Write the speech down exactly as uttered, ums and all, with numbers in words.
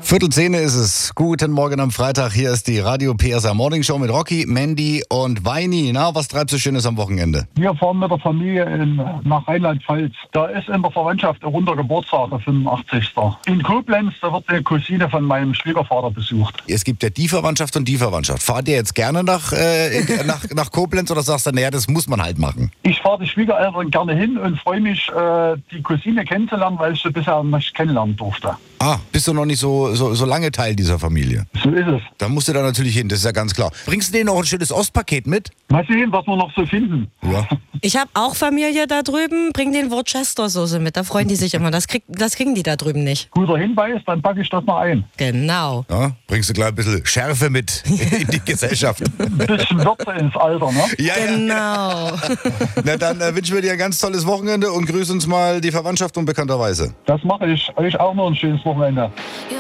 Viertel zehn ist es. Guten Morgen am Freitag. Hier ist die Radio P S R Morning Show mit Rocky, Mandy und Weini. Na, was treibst du Schönes am Wochenende? Wir fahren mit der Familie in, nach Rheinland-Pfalz. Da ist in der Verwandtschaft ein runder Geburtstag, der fünfundachtzigste In Koblenz, da wird eine Cousine von meinem Schwiegervater besucht. Es gibt ja die Verwandtschaft und die Verwandtschaft. Fahrt ihr jetzt gerne nach, äh, nach, nach Koblenz oder sagst du, naja, das muss man halt machen? Ich fahre die Schwiegereltern gerne hin und freue mich, äh, die Cousine kennenzulernen, weil ich sie bisher nicht kennenlernen durfte. Ah, bist du noch nicht so, so, so lange Teil dieser Familie? So ist es. Da musst du da natürlich hin, das ist ja ganz klar. Bringst du denen noch ein schönes Ostpaket mit? Mal sehen, was wir noch so finden. Ja. Ich habe auch Familie da drüben, bring den Worcestersoße mit, da freuen die sich immer. Das, krieg, das kriegen die da drüben nicht. Guter Hinweis, dann packe ich das mal ein. Genau. Ja, bringst du gleich ein bisschen Schärfe mit in die Gesellschaft. Ein bisschen Würze ins Alter, ne? Ja, Genau. ja. Na dann äh, wünschen wir dir ein ganz tolles Wochenende und grüß uns mal die Verwandtschaft unbekannterweise. Das mache ich. Euch auch noch ein schönes Wochenende. You